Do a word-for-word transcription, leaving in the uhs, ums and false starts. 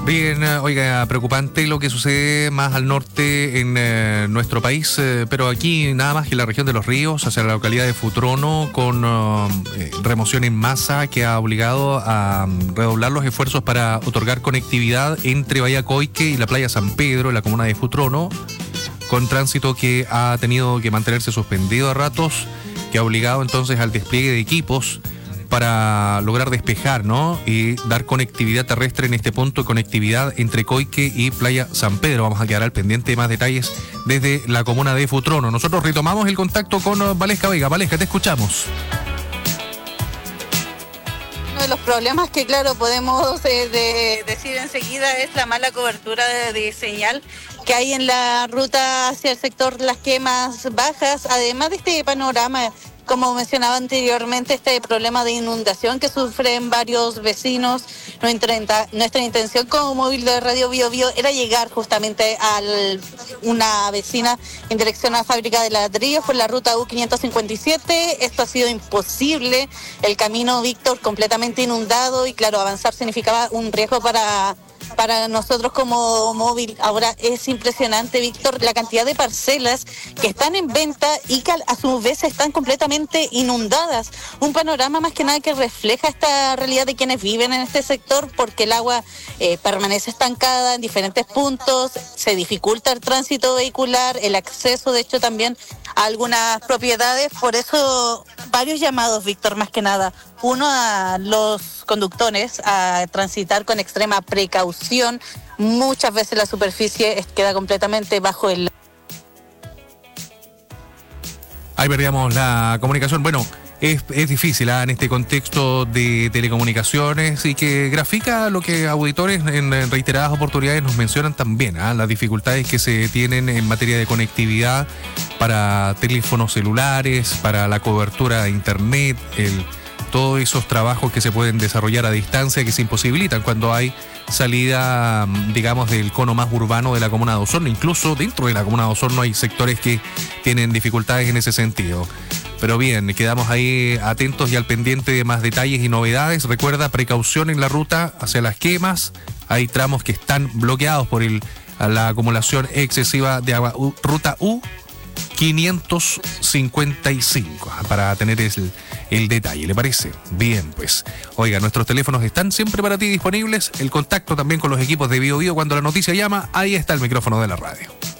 Bien, oiga, preocupante lo que sucede más al norte en eh, nuestro país, eh, pero aquí nada más que en la región de Los Ríos, hacia la localidad de Futrono, con eh, remoción en masa que ha obligado a um, redoblar los esfuerzos para otorgar conectividad entre Bahía Coique y la playa San Pedro, en la comuna de Futrono, con tránsito que ha tenido que mantenerse suspendido a ratos, que ha obligado entonces al despliegue de equipos para lograr despejar, ¿no? Y dar conectividad terrestre en este punto de conectividad entre Coique y Playa San Pedro. Vamos a quedar al pendiente de más detalles desde la comuna de Futrono. Nosotros retomamos el contacto con Valesca Vega. Valesca, te escuchamos. Uno de los problemas que, claro, podemos eh, de, decir enseguida es la mala cobertura de, de señal que hay en la ruta hacia el sector Las Quemas Bajas, además de este panorama. Como mencionaba anteriormente, este problema de inundación que sufren varios vecinos. Nuestra, nuestra intención como móvil de Radio Bio Bio era llegar justamente a una vecina en dirección a la fábrica de ladrillos por la ruta U quinientos cincuenta y siete. Esto ha sido imposible. El camino Víctor completamente inundado y claro, avanzar significaba un riesgo para... Para nosotros como móvil. Ahora es impresionante, Víctor, la cantidad de parcelas que están en venta y que a su vez están completamente inundadas. Un panorama más que nada que refleja esta realidad de quienes viven en este sector, porque el agua eh, permanece estancada en diferentes puntos, se dificulta el tránsito vehicular, el acceso de hecho también a algunas propiedades. Por eso varios llamados, Víctor, más que nada. Uno, a los conductores a transitar con extrema precaución. Muchas veces la superficie queda completamente bajo el... Ahí perdíamos la comunicación. Bueno, es, es difícil ¿eh? en este contexto de telecomunicaciones y que grafica lo que auditores en reiteradas oportunidades nos mencionan también, ¿eh? las dificultades que se tienen en materia de conectividad para teléfonos celulares, para la cobertura de internet, el... todos esos trabajos que se pueden desarrollar a distancia que se imposibilitan cuando hay salida, digamos, del cono más urbano de la comuna de Osorno. Incluso dentro de la comuna de Osorno hay sectores que tienen dificultades en ese sentido. Pero bien, quedamos ahí atentos y al pendiente de más detalles y novedades. Recuerda, precaución en la ruta hacia Las Quemas. Hay tramos que están bloqueados por el, la acumulación excesiva de agua. U, ruta U quinientos cincuenta y cinco, para tener el, el detalle, ¿le parece? Bien, pues, oiga, nuestros teléfonos están siempre para ti disponibles, el contacto también con los equipos de Bio Bio cuando la noticia llama, ahí está el micrófono de la radio.